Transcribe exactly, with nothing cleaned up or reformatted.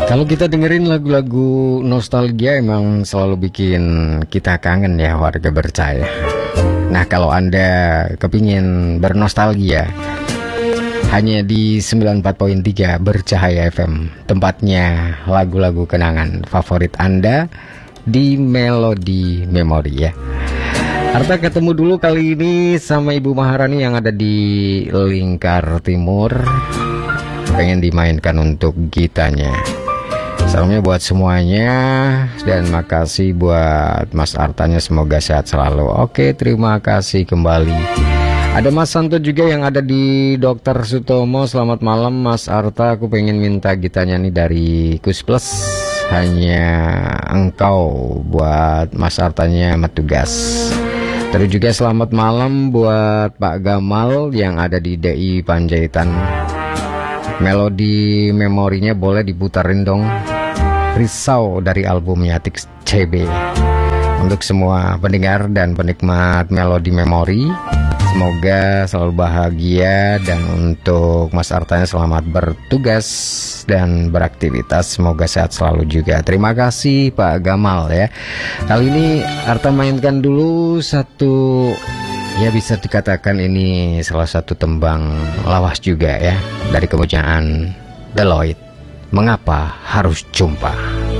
Kalau kita dengerin lagu-lagu nostalgia emang selalu bikin kita kangen ya warga Bercah. Nah kalau Anda kepingin bernostalgia, hanya di sembilan puluh empat koma tiga Bercahaya F M, tempatnya lagu-lagu kenangan favorit Anda di Melodi Memori ya. Harta ketemu dulu kali ini sama Ibu Maharani yang ada di Lingkar Timur, pengen dimainkan untuk gitanya. Salamnya buat semuanya dan makasih buat Mas Artanya, semoga sehat selalu. Oke, terima kasih kembali. Ada Mas Santo juga yang ada di Dokter Sutomo. Selamat malam Mas Arta, aku pengen minta gitanya nih dari Kus Plus. Hanya engkau buat Mas Artanya Metugas. Terus juga selamat malam buat Pak Gamal yang ada di D I Panjaitan. Melodi memorinya boleh diputarin dong, Risau dari albumnya Tix C B. Untuk semua pendengar dan penikmat Melodi Memori, semoga selalu bahagia. Dan untuk Mas Artanya selamat bertugas dan beraktivitas, semoga sehat selalu juga. Terima kasih Pak Gamal ya. Kali ini Arta mainkan dulu satu, ya bisa dikatakan ini salah satu tembang lawas juga ya, dari kemuliaan Deloitte, Mengapa Harus Jumpa.